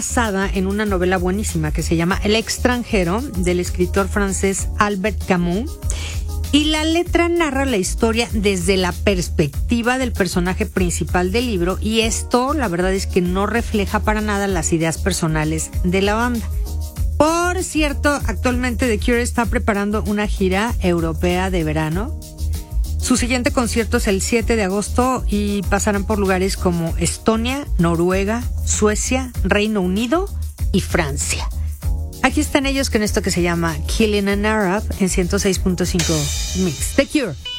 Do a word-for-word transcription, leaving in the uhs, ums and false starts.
basada en una novela buenísima que se llama El extranjero, del escritor francés Albert Camus. Y la letra narra la historia desde la perspectiva del personaje principal del libro, y esto, la verdad es que no refleja para nada las ideas personales de la banda. Por cierto, actualmente The Cure está preparando una gira europea de verano. Su siguiente concierto es el siete de agosto y pasarán por lugares como Estonia, Noruega, Suecia, Reino Unido y Francia. Aquí están ellos con esto que se llama Killing an Arab en ciento seis punto cinco Mix. The Cure.